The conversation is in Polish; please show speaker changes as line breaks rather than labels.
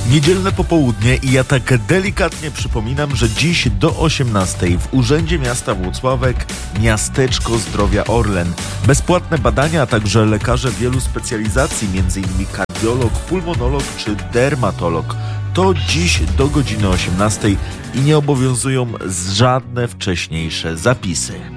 Niedzielne popołudnie i ja tak delikatnie przypominam, że dziś do 18:00 w Urzędzie Miasta Włocławek Miasteczko Zdrowia Orlen. Bezpłatne badania, a także lekarze wielu specjalizacji, m.in. kardiolog, pulmonolog czy dermatolog. To dziś do godziny 18:00 i nie obowiązują żadne wcześniejsze zapisy.